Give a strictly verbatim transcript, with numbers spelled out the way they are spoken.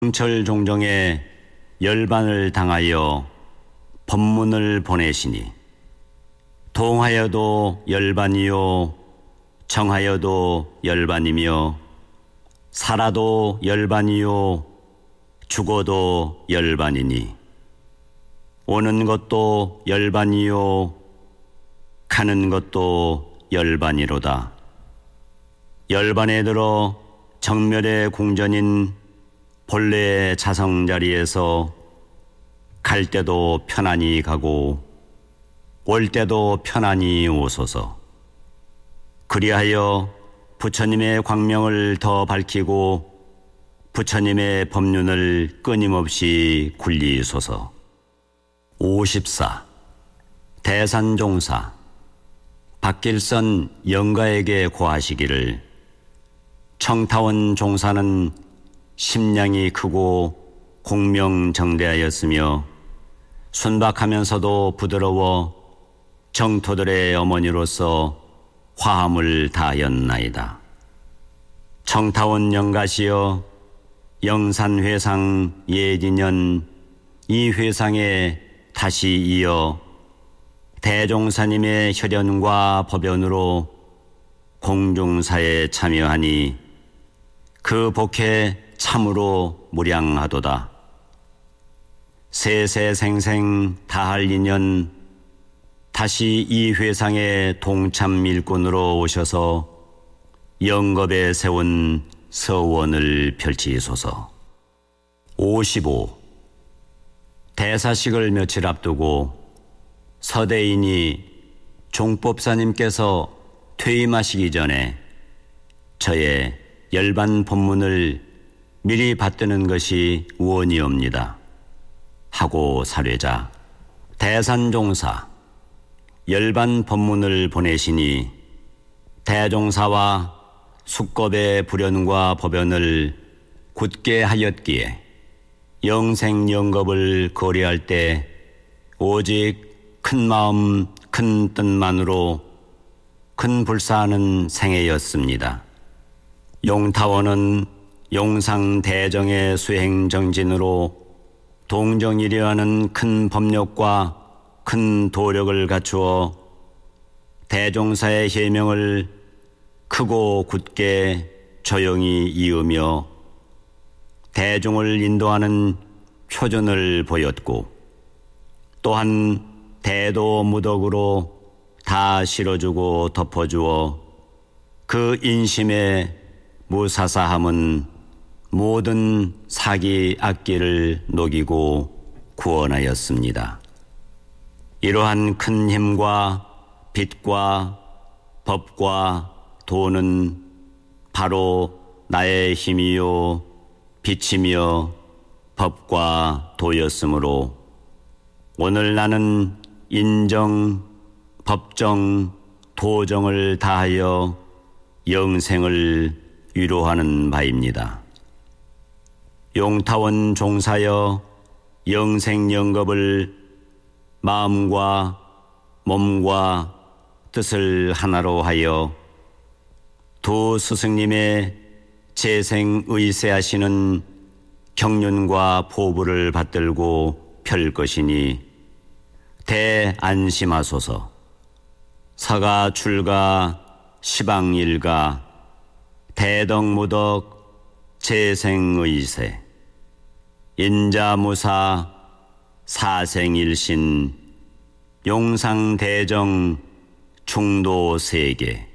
철 종정에 열반을 당하여 법문을 보내시니 동하여도 열반이요 청하여도 열반이며 살아도 열반이요 죽어도 열반이니 오는 것도 열반이요 가는 것도 열반이로다. 열반에 들어 정멸의 궁전인 본래의 자성자리에서 갈 때도 편안히 가고 올 때도 편안히 오소서. 그리하여 부처님의 광명을 더 밝히고 부처님의 법륜을 끊임없이 굴리소서. 오십사. 대산종사. 박길선 영가에게 고하시기를 청타원 종사는 심량이 크고 공명정대하였으며 순박하면서도 부드러워 정토들의 어머니로서 화함을 다하였나이다. 청타원 영가시여 영산회상 예진년 이 회상에 다시 이어 대종사님의 혈연과 법연으로 공중사에 참여하니 그 복해 참으로 무량하도다. 세세생생 다할 인연 다시 이 회상의 동참 일꾼으로 오셔서 영겁에 세운 서원을 펼치소서. 오십오. 대사식을 며칠 앞두고 서대인이 종법사님께서 퇴임하시기 전에 저의 열반 법문을 미리 받드는 것이 우원이옵니다 하고 사례자 대산종사 열반 법문을 보내시니 대종사와 숙겁의 불연과 법연을 굳게 하였기에 영생영겁을 거래할 때 오직 큰 마음 큰 뜻만으로 큰 불사하는 생애였습니다. 용타원은 용상 대정의 수행 정진으로 동정이려 하는 큰 법력과 큰 도력을 갖추어 대종사의 해명을 크고 굳게 조용히 이으며 대중을 인도하는 표준을 보였고 또한 대도 무덕으로 다 실어주고 덮어주어 그 인심의 무사사함은 모든 사기 악기를 녹이고 구원하였습니다. 이러한 큰 힘과 빛과 법과 도는 바로 나의 힘이요 빛이며 법과 도였으므로 오늘 나는 인정, 법정, 도정을 다하여 영생을 위로하는 바입니다. 용타원 종사여 영생영겁을 마음과 몸과 뜻을 하나로 하여 두 스승님의 재생의세하시는 경륜과 포부를 받들고 펼 것이니 대안심하소서. 서가 출가 시방일가 대덕무덕 재생의세 인자무사 사생일신 용상대정 충도세계